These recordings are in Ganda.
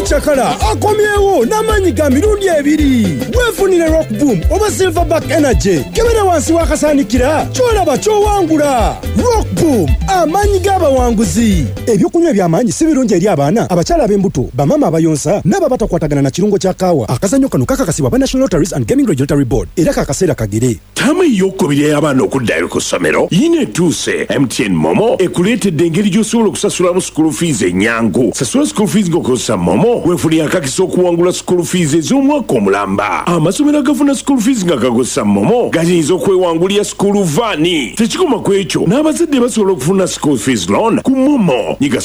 Chakala akomyewo n'amanyi ga mirundi ebiri. Weefunire Rock Boom oba Silverback Energy kebera wansi wakasanikira kyolaba kyowangula. Rock Boom amanyi g'abawanguzi. Ebyokunywa by'amaanyi si birungi eri abaana abakyala ab'embuto bamama abayonsa n'ababatakwatagana na kirungo kya kaawa. Akazannyo kano kakakasibwa National Lotteries and Gaming Regulatory Board era kakaseera kagere. Tamu y'okubiri y'abaana okuddayo ku ssomero yina etuuse. MTN Momo ekuleetedde engeri gy'osobola okusasulamu school fees ennyangu. Sasula school fees ng'okozesa Momo weefunire akakisa okuwangula school fees ez'omwaka omulamba. Amasomero agafuna school fees nga gakozesa Momo gayinza okwewangulira school vaani. Tekikoma ku ekyo n'abazadde basobola okufuna school fees loan ku Momo. Nyiga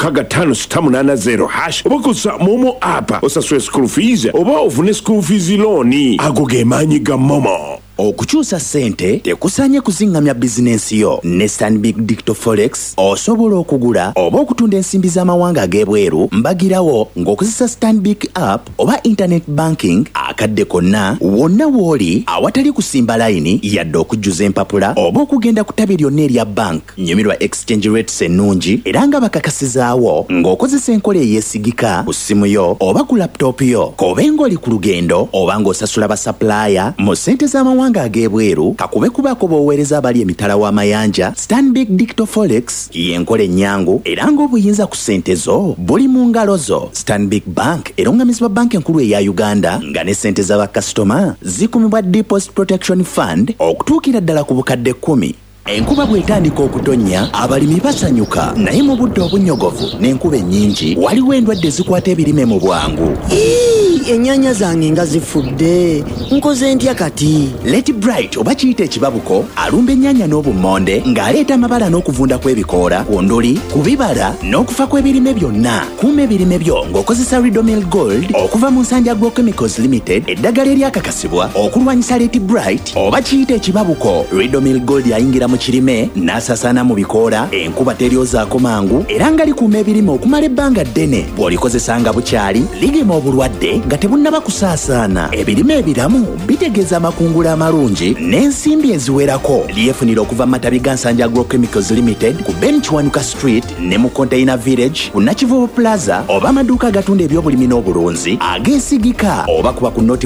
*56880# oba kozesa Momo app osasule school fees oba ofune school fees loan. Ago ge maanyi ga Momo. Okukyusa ssente tekusanye kuzingamya bizinensi yo. Ne Stanbic Digital Forex osobola okugula oba okutunda ensimbi z'amawanga ag'ebweru mbagirawo ng'okozesa Stanbic app oba internet banking akadde konna wonna w'oli awatali kusimba layini yadde okujjuza empapula oba okugenda ku ttabi lyonna erya bank. Nyumirwa exchange rates ennungi era nga bakakasizaawo ng'okozesa enkola eyeesigika ku ssimu yo oba ku laptop yo kobe ng'oli ku lugendo oba ng'osasula basapulaaya mu ssente z'amawanga ag'ebweru kakube kubako b'oweereza abali emitala w'amayanja. Stanbic Digital Forex y'enkola ennyangu era ng'obuyinza ku ssente zo buli mu ngalo zo. Stanbic Bank erungamizibwa banka enkulu eya Uganda nga ne ssente z'abakasitoma zikumibwa Deposit Protection Fund okutuukira ddala ku bukadde 10. Enkuba bw'etandika okutonnya abalimi basanyuka naye mu budde obunnyogovu n'enkuba ennyingi waliwo endwadde zikwata ebirime mu bwangu. Ennyanya zange nga zifudde nkoze ntya kati? Let Bright oba kiyita ekibabuko alumba ennyanya n'obummonde ng'aleeta amabala n'okuvunda kw'ebikoola ku nduli ku bibala n'okufa kw'ebirime byonna. Kuuma ebirime byo ng'okozesa Ridomil Gold okuva mu Nsanja Agrochemicals Limited eddagala eryakakasibwa okulwanyisa Let Bright oba kiyita ekibabuko. Ridomil Gold yayingira mu kirime n'asasana mu bikoola enkuba teryozaako mangu era nga likuuma ebirime okumala ebbanga ddene. Bw'olikozesa nga bukyali ligema obulwadde nga tebunnaba kusaasaana. Ebirime ebiramu bitegeeza amakungula amalungi n'ensimbi eziwerako. Lyefunira okuva mu matabi ga Nsanja Agrochemicals Limited ku Ben Kiwanuka Street ne mu Container Village ku Nakivubo Plaza oba amaduuka agatunda ebyobulimi n'obulunzi ageesigika oba kuba ku noti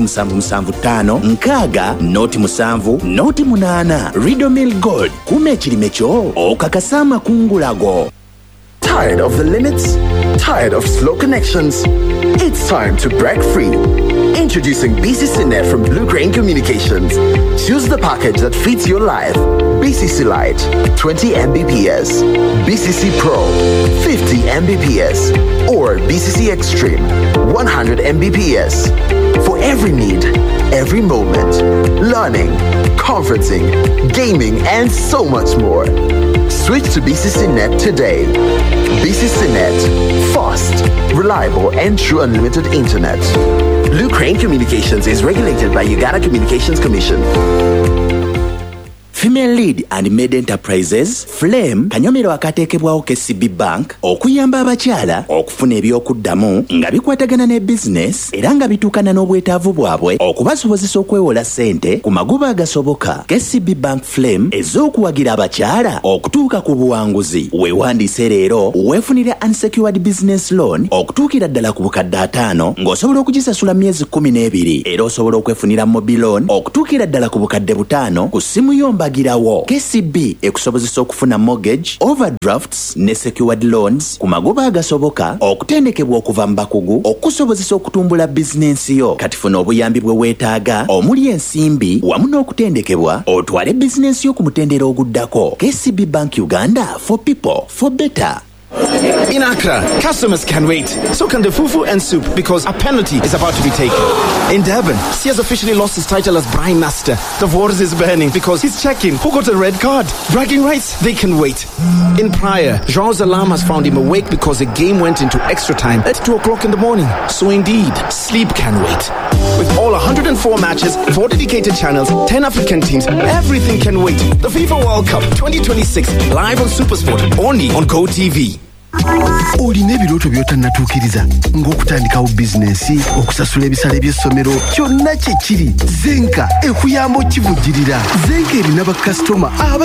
775 nkaaga noti 7 noti 8. Ridomil Gold kuuma ekirime kyo okakasa amakungula go. Tired of the limits? Tired of slow connections? It's time to break free. Introducing BCC Net from Blue Crane Communications. Choose the package that fits your life. BCC Lite, 20 Mbps. BCC Pro, 50 Mbps. Or BCC Extreme, 100 Mbps. For every need, every moment. Learning, conferencing, gaming, and so much more. Switch to BCC Net today. BCC Net. Fast, reliable, and true unlimited internet. Blue Crane Communications is regulated by Uganda Communications Commission. Female Lead and Maid Enterprises Flame kanyomero akateekebwawo KCB Bank okuyamba abakyala okufuna ebyokuddamu nga bikwatagana ne business era nga bituukana n'obwetaavu bwabwe okubasobozesa okwewola ssente ku magoba agasoboka. KCB Bank Flame ez'okuwagira abakyala okutuuka ku buwanguzi. Weewandiise leero weefunire unsecured business loan okutuukira ddala ku bukadde 5 ng'osobola okugisasula myezi 12 era osobola okwefunira mobile loan okutuukira ddala ku bukadde 5 ku ssimu yomba girawo. KCB ekusobozesa okufuna mortgage, overdrafts ne secured loans ku magoba agasoboka okutendekebwa okuva mu bakugu okusobozesa okutumbula bizinensi yo. Kati funa obuyambi bwe weetaaga omuli ensimbi wamu n'okutendekebwa otwale bizinensi yo ku mutendera oguddako. KCB Bank Uganda, for people, for better. In Accra, customers can wait. So can the fufu and soup because a penalty is about to be taken. In Durban, he has officially lost his title as Brine Master. The waters is burning because he's checking who got a red card. Bragging rights, they can wait. In Praia, João's alarm has found him awake because the game went into extra time at 2 o'clock in the morning. So indeed, sleep can wait. With all 104 matches, 4 dedicated channels, 10 African teams, everything can wait. The FIFA World Cup 2026, live on SuperSport, only on GoTV. Olina ebiroto by'otannatuukiriza ng'okutandikawo bizinensi, okusasula ebisale by'essomero, kyonna kye kiri Zenka ekuyamba okivujjirira. Zenka erina bakasitoma